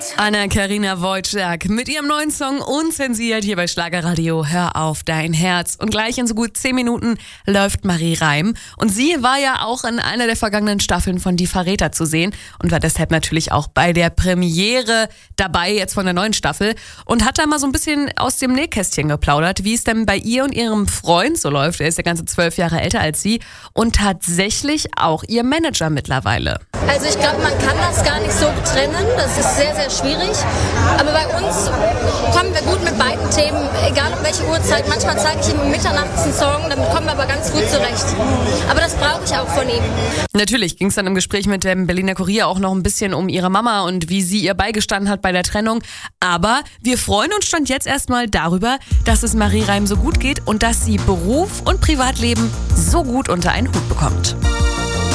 Anna-Karina Wojcik mit ihrem neuen Song Unzensiert hier bei Schlagerradio Hör auf dein Herz. Und gleich in so gut 10 Minuten läuft Marie Reim. Und sie war ja auch in einer der vergangenen Staffeln von Die Verräter zu sehen und war deshalb natürlich auch bei der Premiere dabei jetzt von der neuen Staffel und hat da mal so ein bisschen aus dem Nähkästchen geplaudert, wie es denn bei ihr und ihrem Freund so läuft. Er ist ja ganze 12 Jahre älter als sie und tatsächlich auch ihr Manager mittlerweile. Also ich glaube, man kann das gar nicht so trennen, das ist sehr, sehr schwierig. Aber bei uns kommen wir gut mit beiden Themen, egal um welche Uhrzeit. Manchmal zeige ich ihm um Mitternachts einen Song, damit kommen wir aber ganz gut zurecht. Aber das brauche ich auch von ihm. Natürlich ging es dann im Gespräch mit dem Berliner Kurier auch noch ein bisschen um ihre Mama und wie sie ihr beigestanden hat bei der Trennung. Aber wir freuen uns stand jetzt erstmal darüber, dass es Marie Reim so gut geht und dass sie Beruf und Privatleben so gut unter einen Hut bekommt.